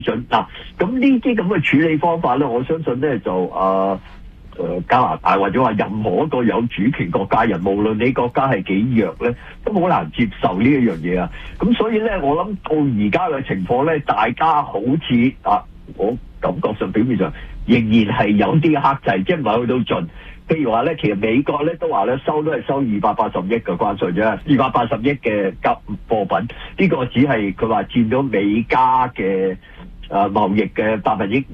準嗱。咁呢啲咁嘅處理方法咧，我相信咧就加拿大或者話任何一個有主權國家人，無論你國家係幾弱咧，都好難接受呢一樣嘢啊。咁所以咧，我諗到而家嘅情況咧，大家好似我感覺上表面上仍然係有啲克制，即係唔係去到盡。譬如話咧，其實美國咧都話咧都係收280億嘅關稅啫，280億嘅貨品，呢個只係佢話佔咗美加嘅貿易嘅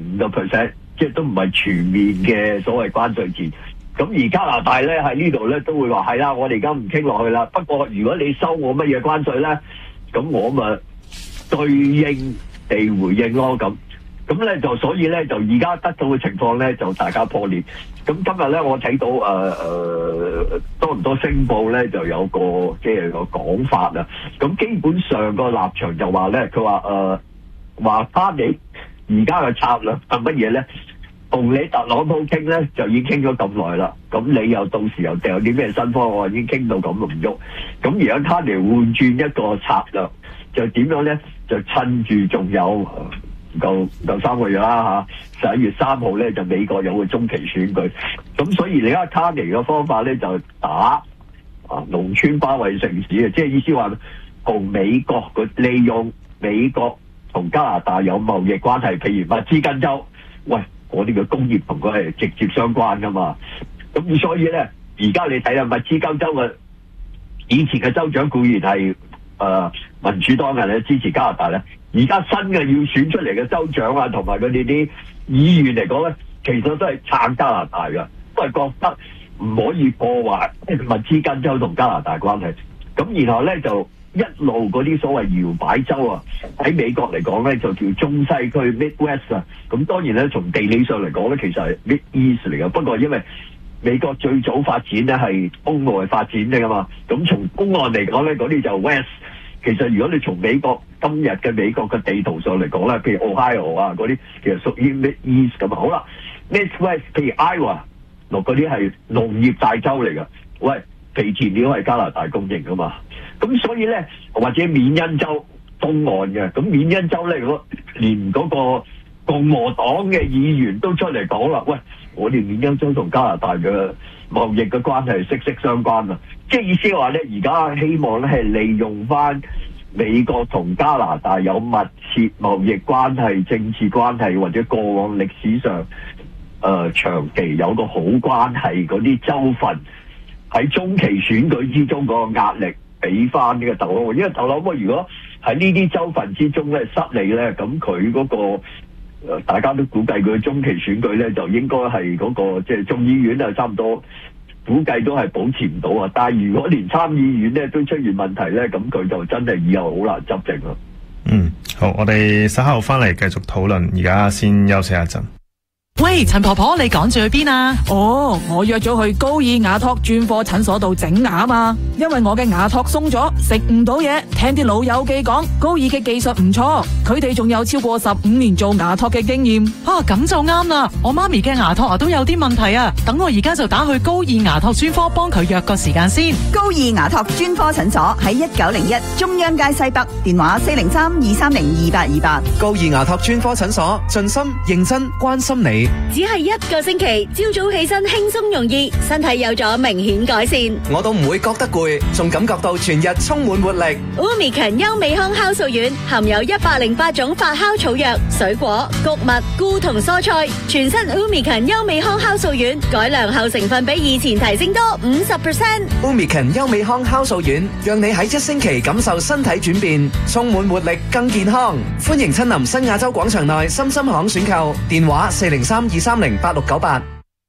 5%，即係都唔係全面嘅所謂關稅戰。咁而加拿大咧喺呢度咧都會話係啦，我哋而家唔傾落去啦。不過如果你收我乜嘢關稅咧，咁我咪對應地回應咯。咁咧就所以咧就而家得到嘅情況咧就大家破裂。咁今日咧我睇到多倫多星報咧就有個即係個講法啊。咁基本上個立場就話咧，佢話翻你而家嘅策略係乜嘢咧？同你特朗普傾咧就已經傾咗咁耐啦。咁你又到時又掉啲咩新方案，已經傾到咁唔喐。咁而家卡尼換轉一個策略，就點樣咧？就趁住仲有夠3個月啦嚇，11月3號咧就美國有個中期選舉，咁所以你而家卡尼嘅方法咧就打農村包圍城市嘅，即係意思話同美國利用美國同加拿大有貿易關係，譬如密芝根州，喂，我哋嘅工業同佢係直接相關噶嘛，咁所以咧而家你睇下密芝根州嘅以前嘅州長固然係民主黨人咧支持加拿大咧。而家新嘅要選出嚟嘅州長啊，同埋佢哋啲議員嚟講咧，其實都係撐加拿大嘅，都係覺得唔可以破壞密芝根州同加拿大關係。咁然後咧就一路嗰啲所謂搖擺州啊，喺美國嚟講咧就叫中西區 Midwest 啊。咁當然咧從地理上嚟講咧，其實係 Mid-East 嚟嘅。不過因為美國最早發展咧係東外發展嘅嘛，咁從東岸嚟講咧嗰啲就 West。其實如果你從美國今日嘅美國嘅地圖上嚟講咧，譬如 Ohio 啊嗰啲，其實屬於 Mid-East 咁啊。好啦 ，Mid-West 譬如 Iowa 嗰啲係農業大州嚟㗎。喂，皮田料係加拿大供應㗎嘛。咁所以咧，或者緬因州東岸嘅，咁緬因州咧，如果連嗰個共和黨嘅議員都出嚟講啦，喂，我哋緬因州同加拿大嘅貿易嘅關係息息相關啊！即係意思話咧，而家希望咧係利用翻美國同加拿大有密切貿易關係、政治關係，或者過往歷史上長期有個好關係嗰啲州份，喺中期選舉之中嗰個壓力俾翻呢個特朗普。因為特朗普如果喺呢啲州份之中咧失利咧，咁佢嗰個大家都估計佢中期選舉咧就應該係嗰個即係眾議院啊，差唔多。估計都係保持唔到啊！但係如果連參議院咧都出現問題咧，咁佢就真係以後好難執政啦。 好，我哋稍後翻嚟繼續討論，而家先休息一陣。 喂，陳婆婆，你趕住去邊啊？ 我約咗去高爾雅托專科診所度整牙嘛，因為我嘅牙托鬆咗，食唔到嘢。聽啲老友記講，高爾嘅技術唔錯，佢哋仲有超過15年做牙托嘅經驗。 咁就啱啦，我媽咪嘅牙托都有啲問題啊，等我而家就打去高爾牙托專科幫佢約個時間先。 高爾牙托專科診所喺1901中央街西北，電話403-230-2828。 高爾牙托專科診所，盡心認真關心你。 只係1個星期，朝早起身輕鬆容易，身體有咗明顯改善。 我都唔會覺得攰，仲感覺到全日充滿活力。 Umicon 優美康酵素丸含有108種發酵草藥、水果、穀物、菇同蔬菜，全新 Umicon 優美康酵素丸改良後成分比以前提升多50%。 Umicon 優美康酵素丸，讓你喺1星期感受身體轉變，充滿活力，更健康。歡迎親臨新亞洲廣場內深深行選購，電話403-230-8698。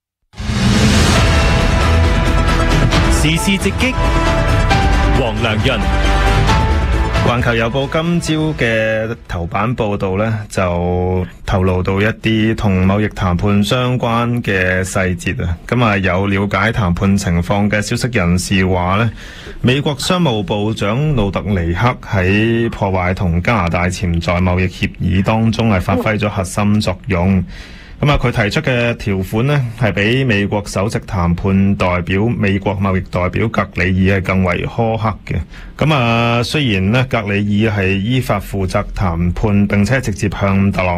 時事直擊，黃良潤。環球郵報今朝嘅頭版報道呢，就透露到一啲同貿易談判相關嘅細節啊。咁啊，有了解談判情況嘅消息人士話呢，美國商務部長路特尼克喺破壞同加拿大潛在貿易協議當中係發揮咗核心作用。 咁啊，佢提出嘅條款呢，係比美國首席談判代表、美國貿易代表格里爾係更為苛刻嘅。咁啊，雖然呢，格里爾係依法負責談判，並且直接向特朗